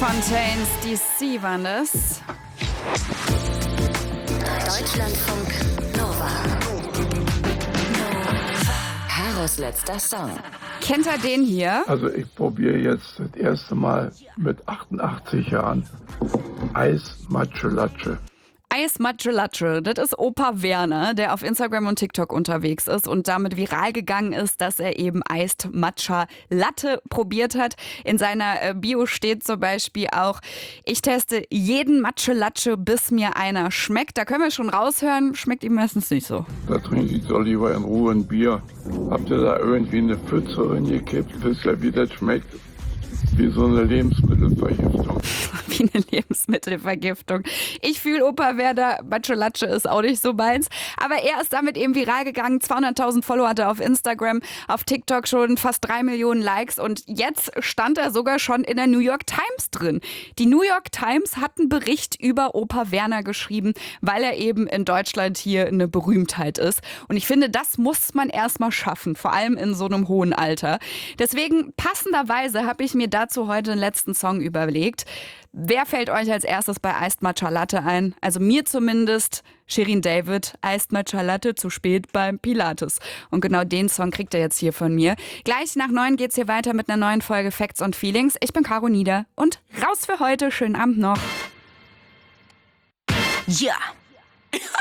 Fontaines DC waren das. Deutschlandfunk Nova. Karos letzter Song. Kennt ihr den hier? Also ich probiere jetzt das erste Mal mit 88 Jahren Eis Matsche Latsche. Eis Matsche Latsche, das ist Opa Werner, der auf Instagram und TikTok unterwegs ist und damit viral gegangen ist, dass er eben Eis Matcha Latte probiert hat. In seiner Bio steht zum Beispiel auch: Ich teste jeden Matsche Latsche, bis mir einer schmeckt. Da können wir schon raushören, schmeckt ihm meistens nicht so. Da trinke ich doch lieber in Ruhe ein Bier. Habt ihr da irgendwie eine Pfütze reingekippt? Wisst ihr, wie das schmeckt? Wie so eine Lebensmittelvergiftung. Wie eine Lebensmittelvergiftung. Ich fühle Opa Werner, Matsche Latsche ist auch nicht so meins. Aber er ist damit eben viral gegangen. 200.000 Follower hat er auf Instagram, auf TikTok schon fast 3 Millionen Likes. Und jetzt stand er sogar schon in der New York Times drin. Die New York Times hat einen Bericht über Opa Werner geschrieben, weil er eben in Deutschland hier eine Berühmtheit ist. Und ich finde, das muss man erstmal schaffen, vor allem in so einem hohen Alter. Deswegen passenderweise habe ich mir dazu heute den letzten Song überlegt. Wer fällt euch als erstes bei Iced Matcha Latte ein? Also mir zumindest Shirin David, Iced Matcha Latte, zu spät beim Pilates. Und genau den Song kriegt ihr jetzt hier von mir. Gleich nach 9 geht's hier weiter mit einer neuen Folge Facts und Feelings. Ich bin Caro Nieder und raus für heute. Schönen Abend noch. Ja.